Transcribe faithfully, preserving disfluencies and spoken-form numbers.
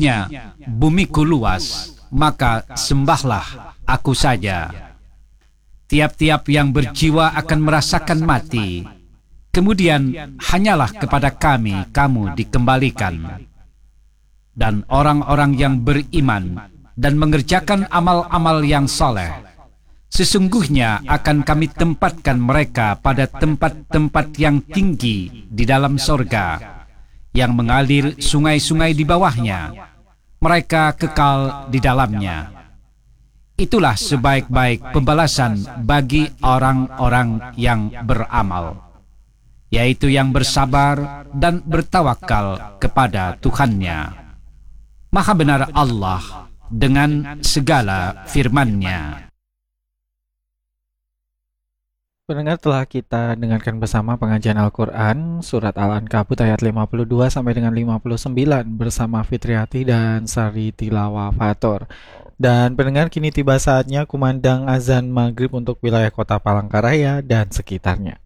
Sesungguhnya bumiku luas, maka sembahlah aku saja. Tiap-tiap yang berjiwa akan merasakan mati, kemudian hanyalah kepada kami kamu dikembalikan. Dan orang-orang yang beriman dan mengerjakan amal-amal yang soleh, sesungguhnya akan kami tempatkan mereka pada tempat-tempat yang tinggi di dalam sorga, yang mengalir sungai-sungai di bawahnya. Mereka kekal di dalamnya. Itulah sebaik-baik pembalasan bagi orang-orang yang beramal, yaitu yang bersabar dan bertawakal kepada Tuhannya. Maha benar Allah dengan segala firman-Nya. Pendengar, telah kita dengarkan bersama pengajian Al-Quran Surat Al-Ankabut ayat lima puluh dua sampai dengan lima puluh sembilan bersama Fitriati dan Sari Tilawafator. Dan pendengar, kini tiba saatnya kumandang azan maghrib untuk wilayah kota Palangkaraya dan sekitarnya.